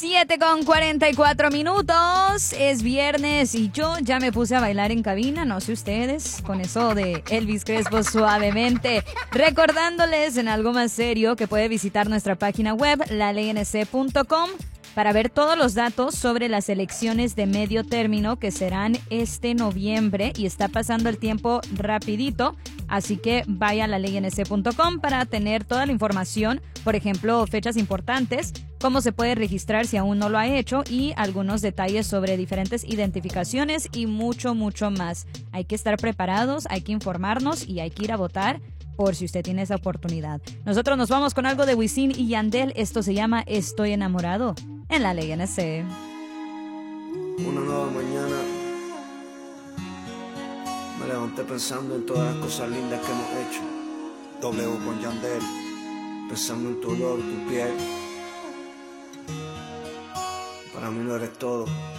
7:44. Es viernes y yo ya me puse a bailar en cabina, no sé ustedes, con eso de Elvis Crespo suavemente. Recordándoles en algo más serio que puede visitar nuestra página web, laleyNC.com, para ver todos los datos sobre las elecciones de medio término que serán este noviembre, y está pasando el tiempo rapidito, así que vaya a laleyNC.com para tener toda la información, por ejemplo, fechas importantes, cómo se puede registrar si aún no lo ha hecho y algunos detalles sobre diferentes identificaciones y mucho, mucho más. Hay que estar preparados, hay que informarnos y hay que ir a votar por si usted tiene esa oportunidad. Nosotros nos vamos con algo de Wisin y Yandel. Esto se llama Estoy enamorado en la Ley NC. Una nueva mañana me levanté pensando en todas las cosas lindas que hemos hecho. W con Yandel, pensando en tu olor, tu piel. Para mí no eres todo.